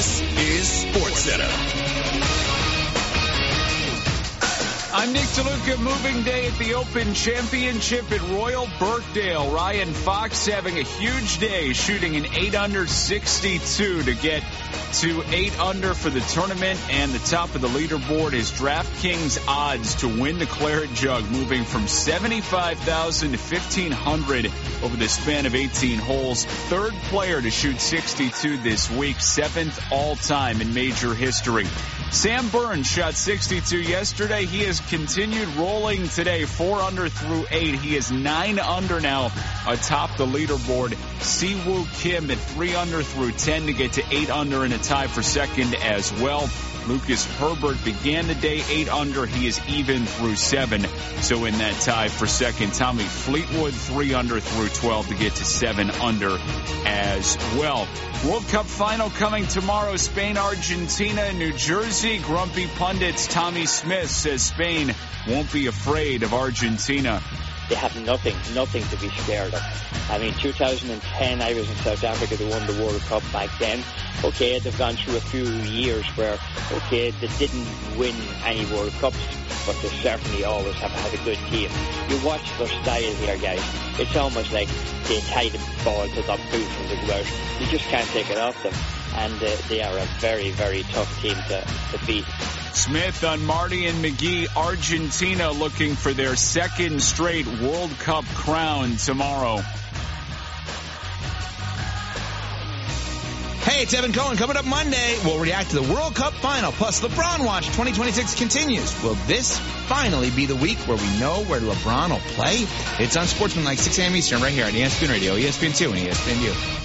This is SportsCenter. I'm Nick DeLuca. Moving day at the Open Championship at Royal Birkdale. Ryan Fox having a huge day, shooting an 8 under 62 to get to 8 under for the tournament, and the top of the leaderboard is DraftKings odds to win the Claret Jug, moving from 75,000 to 1,500 over the span of 18 holes. Third player to shoot 62 this week, 7th all-time in major history. Sam Burns shot 62 yesterday. He has continued rolling today, 4 under through 8. He is 9 under now atop the leaderboard. Siwoo Kim at 3 under through 10 to get to 8 under in a tie for second as well. Lucas Herbert began the day 8 under. He is even through 7. So in that tie for second, Tommy Fleetwood 3 under through 12 to get to 7 under as well. World Cup final coming tomorrow. Spain, Argentina, New Jersey. Grumpy pundits Tommy Smith says Spain won't be afraid of Argentina. They have nothing to be scared of. I mean, 2010, I was in South Africa. They won the World Cup back then. Okay, they've gone through a few years where, okay, they didn't win any World Cups, but they certainly always have had a good team. You watch their style here, guys. It's almost like they tie the ball to their boot and they go out. You just can't take it off them. And they are a very, very tough team to beat. Smith on Marty and McGee. Argentina looking for their second straight World Cup crown tomorrow. Hey, it's Evan Cohen. Coming up Monday, we'll react to the World Cup final. Plus, LeBron Watch 2026 continues. Will this finally be the week where we know where LeBron will play? It's on Sportsman like 6 a.m. Eastern right here on ESPN Radio, ESPN2, and ESPNU.